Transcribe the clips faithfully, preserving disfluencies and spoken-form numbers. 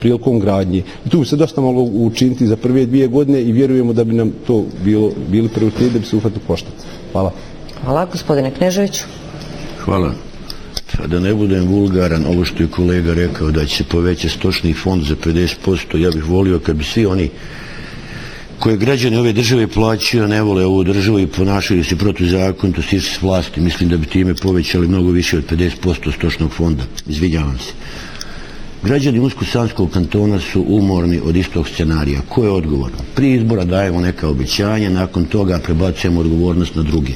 prilikom gradnje. I tu bi se dosta moglo učiniti za prve dvije godine i vjerujemo da bi nam to bilo, bili prioritet da bi se uhvatili koštac. Hvala. Hvala. Gospodine Kneževiću. Hvala. Da ne budem vulgaran, ovo što je kolega rekao da će se povećati stočni fond za pedeset posto, ja bih volio kad bi svi oni koje građani ove države plaćaju, ne vole ovu državu i ponašaju se protuzakonito, sišli s vlasti, mislim da bi time povećali mnogo više od pedeset posto stočnog fonda. Izvinjavam se. Građani Unsko-Sanskog kantona su umorni od istog scenarija. Ko je odgovoran? Prije izbora dajemo neka obećanja, nakon toga prebacujemo odgovornost na druge.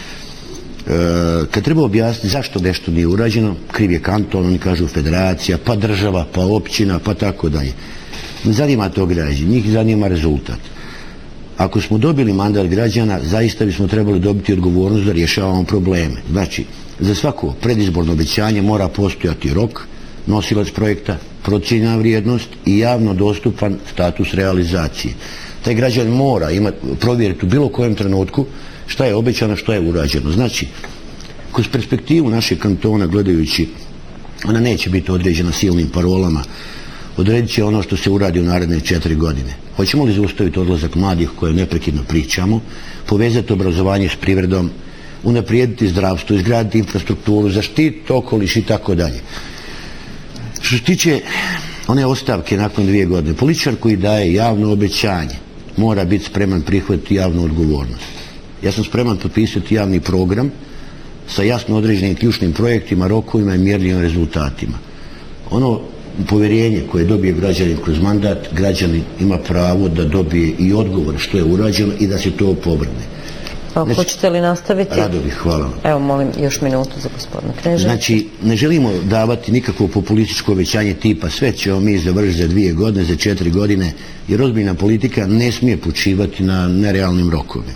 E, kad treba objasniti zašto nešto nije urađeno, kriv je kanton, oni kažu federacija, pa država, pa općina, pa tako dalje. Ne zanima to građani, njih zanima rezultat. Ako smo dobili mandat građana, zaista bismo trebali dobiti odgovornost da rješavamo probleme. Znači, za svako predizborno obećanje mora postojati rok, nosilac projekta, procijenjena vrijednost i javno dostupan status realizacije. Taj građan mora imati, provjeriti u bilo kojem trenutku šta je obećano, šta je urađeno. Znači, kroz perspektivu našeg kantona gledajući, ona neće biti određena silnim parolama, odredit će ono što se uradi u naredne četiri godine. Hoćemo li zaustaviti odlazak mladih o kojem neprekidno pričamo, povezati obrazovanje s privredom, unaprijediti zdravstvo, izgraditi infrastrukturu, zaštititi okoliš i tako dalje. Što se tiče one ostavke nakon dvije godine, političar koji daje javno obećanje mora biti spreman prihvatiti javnu odgovornost. Ja sam spreman potpisati javni program sa jasno određenim ključnim projektima, rokovima i mjerljivim rezultatima. Ono povjerenje koje dobije građanin kroz mandat, građanin ima pravo da dobije i odgovor što je urađeno i da se to opovrgne. Znači, hoćete li nastaviti? Rado bih, hvala vam. Evo, molim još minutu za gospodina Kneževića. Znači, ne želimo davati nikakvo populističko obećanje tipa sve ćemo mi završiti za dvije godine, za četiri godine, jer ozbiljna politika ne smije počivati na nerealnim rokovima.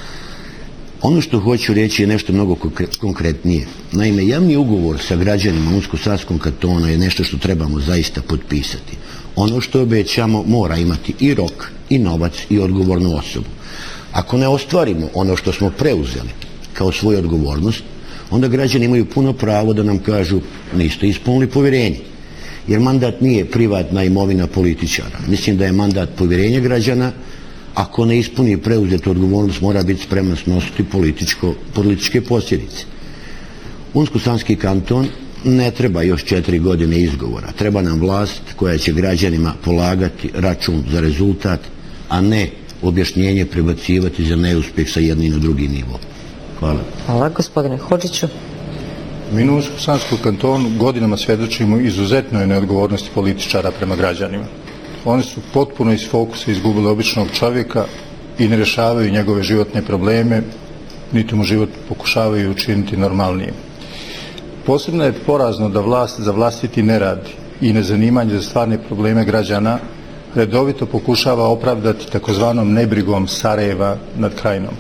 Ono što hoću reći je nešto mnogo konkretnije. Naime, javni ugovor sa građanima Unsko-Sanskog kantona je nešto što trebamo zaista potpisati. Ono što obećamo mora imati i rok, i novac, i odgovornu osobu. Ako ne ostvarimo ono što smo preuzeli kao svoju odgovornost, onda građani imaju puno pravo da nam kažu niste ispunili povjerenje. Jer mandat nije privatna imovina političara. Mislim da je mandat povjerenja građana. Ako ne ispuni preuzetu odgovornost, mora biti spreman snositi političke posljedice. Unsko-Sanski kanton ne treba još četiri godine izgovora. Treba nam vlast koja će građanima polagati račun za rezultat, a ne objašnjenje prebacivati za neuspjeh sa jednim na drugi nivo. Hvala. Hvala. Gospodine Hodžiću. Mi u Unsko-Sanskom kantonu godinama svjedočimo izuzetnoj neodgovornosti političara prema građanima. Oni su potpuno iz fokusa izgubili običnog čovjeka i ne rješavaju njegove životne probleme, niti mu život pokušavaju učiniti normalnijim. Posebno je porazno da vlast za vlastiti nerad i nezanimanje za stvarne probleme građana redovito pokušava opravdati takozvanom nebrigom Sarajeva nad Krajinom.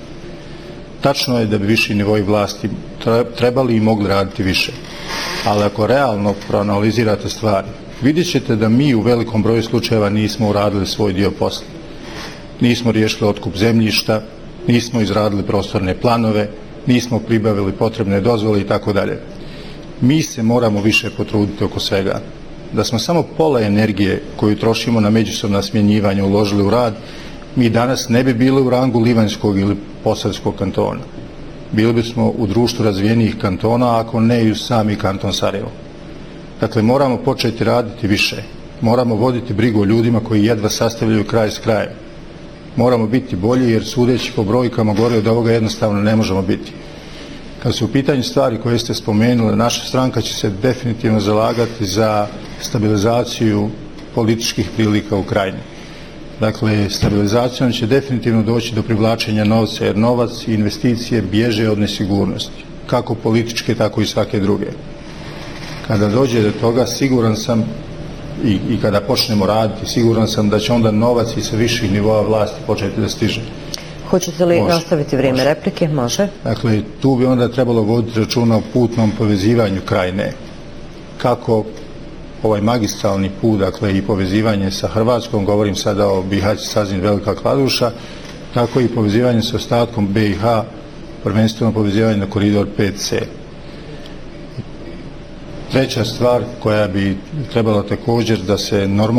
Tačno je da bi viši nivoji vlasti trebali i mogli raditi više, ali ako realno proanalizirate stvari, vidjet ćete da mi u velikom broju slučajeva nismo uradili svoj dio posla. Nismo riješili otkup zemljišta, nismo izradili prostorne planove, nismo pribavili potrebne dozvole i tako dalje. Mi se moramo više potruditi oko svega. Da smo samo pola energije koju trošimo na međusobna smjenjivanja uložili u rad, mi danas ne bi bili u rangu Livanjskog ili Posavskog kantona. Bili bismo u društvu razvijenijih kantona, ako ne i u sami kanton Sarajevo. Dakle, moramo početi raditi više. Moramo voditi brigu o ljudima koji jedva sastavljaju kraj s krajem. Moramo biti bolji jer sudeći po brojkama gore od ovoga jednostavno ne možemo biti. Kad su u pitanju stvari koje ste spomenuli, naša stranka će se definitivno zalagati za stabilizaciju političkih prilika u Krajini. Dakle, stabilizacijom će definitivno doći do privlačenja novca, jer novac i investicije bježe od nesigurnosti, kako političke, tako i svake druge. Kada dođe do toga, siguran sam, i, i kada počnemo raditi, siguran sam da će onda novac i sa viših nivoa vlasti početi da stiže. Hoćete li Može. nastaviti vrijeme Može. replike? Može. Dakle, tu bi onda trebalo voditi računa o putnom povezivanju Krajine. Kako ovaj magistralni put, dakle i povezivanje sa Hrvatskom, govorim sada o Bihać, Sazin, Velika Kladuša, tako i povezivanje sa ostatkom B i H, prvenstveno povezivanje na koridor pet C. Treća stvar koja bi trebala također da se normalno